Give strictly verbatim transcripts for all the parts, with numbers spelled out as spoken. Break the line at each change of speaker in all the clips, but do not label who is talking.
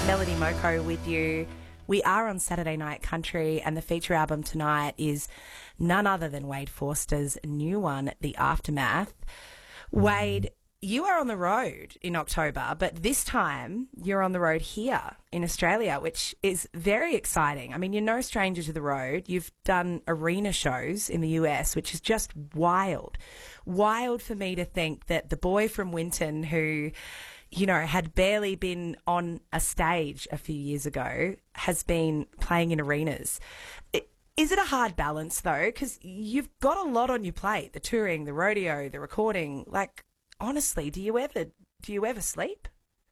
Melody Moko with you. We are on Saturday Night Country, and the feature album tonight is none other than Wade Forster's new one, The Aftermath. Wade, you are on the road in October, but this time you're on the road here in Australia, which is very exciting. I mean, you're no stranger to the road. You've done arena shows in the U S, which is just wild. Wild for me to think that the boy from Winton who, you know, had barely been on a stage a few years ago has been playing in arenas. It, Is it a hard balance, though? Because you've got a lot on your plate, the touring, the rodeo, the recording. Like, honestly, do you ever do you ever sleep?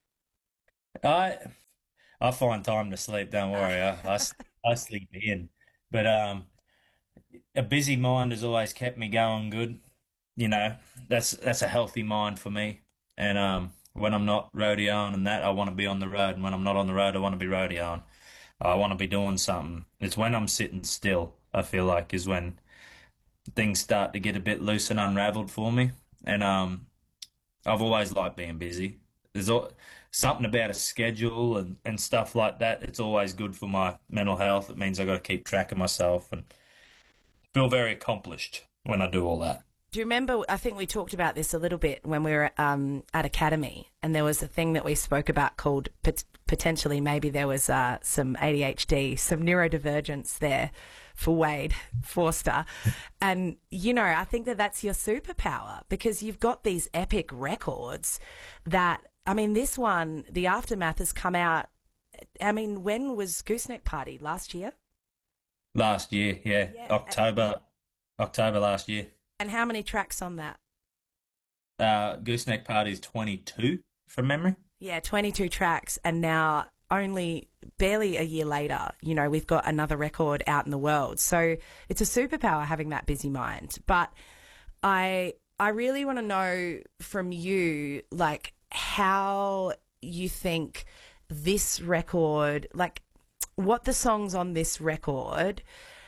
I I find time to sleep. Don't worry, I, I, s- I sleep in. But um, a busy mind has always kept me going good. You know, that's that's a healthy mind for me. And um, when I'm not rodeoing and that, I want to be on the road. And when I'm not on the road, I want to be rodeoing. I want to be doing something. It's when I'm sitting still, I feel like, is when things start to get a bit loose and unraveled for me. And um, I've always liked being busy. There's al- something about a schedule and, and stuff like that. It's always good for my mental health. It means I got to keep track of myself and feel very accomplished when I do all that.
Do you remember? I think we talked about this a little bit when we were um, at Academy, and there was a thing that we spoke about called pot- potentially maybe there was uh, some A D H D, some neurodivergence there for Wade Forster. And, you know, I think that that's your superpower because you've got these epic records that, I mean, this one, The Aftermath, has come out. I mean, when was Gooseneck Party? Last year?
Last year, yeah,
Yeah.
October, October last year.
And how many tracks on that?
Uh, Gooseneck Party's twenty-two from memory.
Yeah, twenty-two tracks, and now only barely a year later, you know, we've got another record out in the world. So it's a superpower having that busy mind. But I I really want to know from you, like, how you think this record, like, what the songs on this record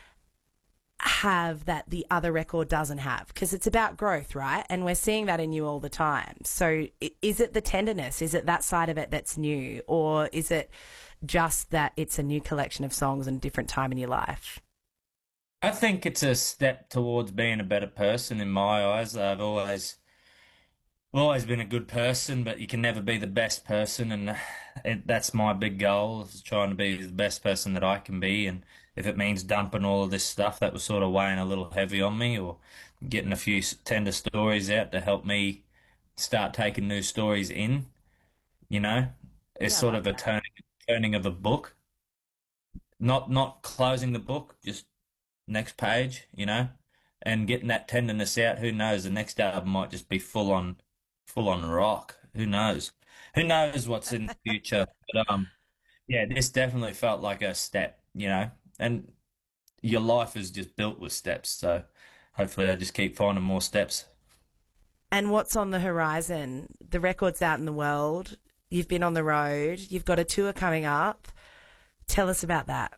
have that the other record doesn't have, because it's about growth, right? And we're seeing that in you all the time. So i- is it the tenderness? Is it that side of it that's new? Or is it just that it's a new collection of songs and a different time in your life?
I think it's a step towards being a better person in my eyes. I've always I've always been a good person, but you can never be the best person, and it, that's my big goal, is trying to be the best person that I can be. And if it means dumping all of this stuff that was sort of weighing a little heavy on me, or getting a few s- tender stories out to help me start taking new stories in, you know, it's
Yeah, I
sort
love
of a
that.
turning turning of a book, not not closing the book, just next page, you know, and getting that tenderness out. Who knows? The next album might just be full on, full on rock. Who knows? Who knows what's in the future? But um, yeah, this definitely felt like a step, you know, and your life is just built with steps. So hopefully, I just keep finding more steps.
And what's on the horizon? The record's out in the world. You've been on the road. You've got a tour coming up. Tell us about that.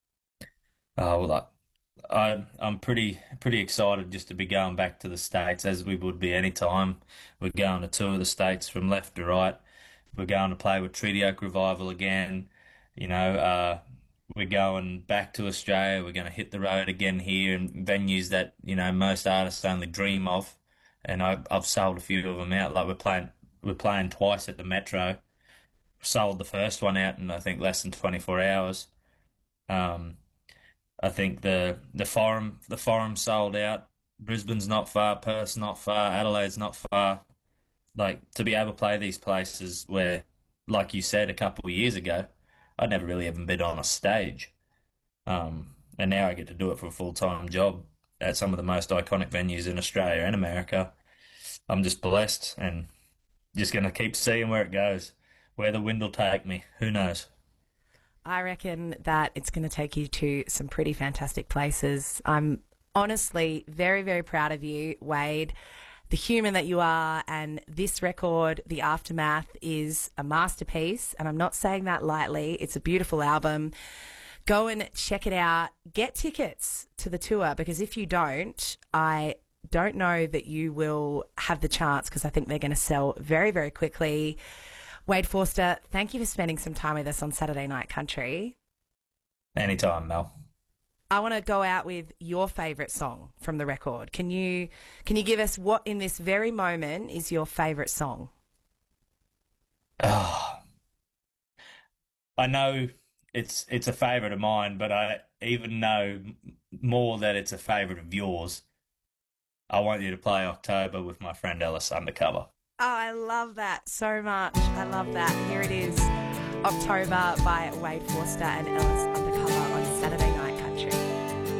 Oh, well, I, I'm pretty pretty excited just to be going back to the States, as we would be any time. We're going to tour the States from left to right. We're going to play with Treaty Oak Revival again. You know, uh, we're going back to Australia. We're going to hit the road again here in venues that, you know, most artists only dream of. And I, I've sold a few of them out. Like we're playing, we're playing twice at the Metro. Sold the first one out in I think less than twenty-four hours. Um, I think the the forum the forum sold out. Brisbane's not far, Perth's not far, Adelaide's not far. Like to be able to play these places where, like you said a couple of years ago, I'd never really even been on a stage. Um, and now I get to do it for a full time job at some of the most iconic venues in Australia and America. I'm just blessed and just gonna keep seeing where it goes, where the wind will take me. Who knows?
I reckon that it's going to take you to some pretty fantastic places. I'm honestly very, very proud of you, Wade, the human that you are. And this record, The Aftermath, is a masterpiece. And I'm not saying that lightly. It's a beautiful album. Go and check it out. Get tickets to the tour because if you don't, I don't know that you will have the chance because I think they're going to sell very, very quickly. Wade Forster, thank you for spending some time with us on Saturday Night Country.
Anytime, Mel.
I want to go out with your favourite song from the record. Can you can you give us what in this very moment is your favourite song?
Oh, I know it's it's a favourite of mine, but I even know more that it's a favourite of yours. I want you to play October with my friend Ellis Undercover.
Oh, I love that so much. I love that. Here it is, October by Wade Forster and Ellis Undercover on Saturday Night.